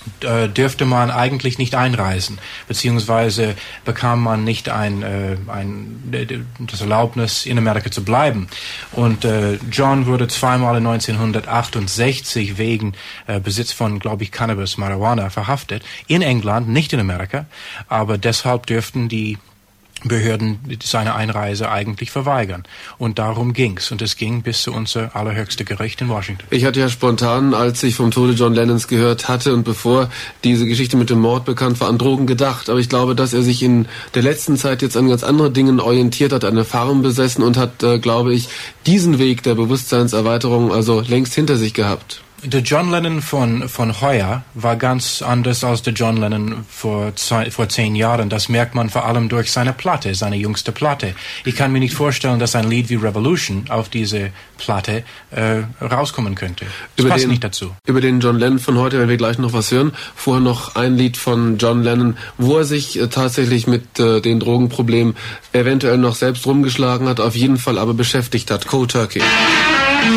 dürfte man eigentlich nicht einreisen, beziehungsweise bekam man nicht das Erlaubnis, in Amerika zu bleiben. Und John wurde zweimal in 1968 wegen Besitz von, glaube ich, Cannabis, Marihuana verhaftet. In England, nicht in Amerika, aber deshalb dürften die Behörden seine Einreise eigentlich verweigern. Und darum ging's. Und es ging bis zu unser allerhöchste Gericht in Washington. Ich hatte ja spontan, als ich vom Tode John Lennons gehört hatte und bevor diese Geschichte mit dem Mord bekannt war, an Drogen gedacht. Aber ich glaube, dass er sich in der letzten Zeit jetzt an ganz andere Dingen orientiert hat, eine Farm besessen und hat, glaube ich, diesen Weg der Bewusstseinserweiterung also längst hinter sich gehabt. Der John Lennon von heuer war ganz anders als der John Lennon vor 10 Jahren. Das merkt man vor allem durch seine Platte, seine jüngste Platte. Ich kann mir nicht vorstellen, dass ein Lied wie Revolution auf diese Platte rauskommen könnte. Das passt nicht dazu. Über den John Lennon von heute werden wir gleich noch was hören. Vorher noch ein Lied von John Lennon, wo er sich tatsächlich mit den Drogenproblemen eventuell noch selbst rumgeschlagen hat, auf jeden Fall aber beschäftigt hat. Cold Turkey.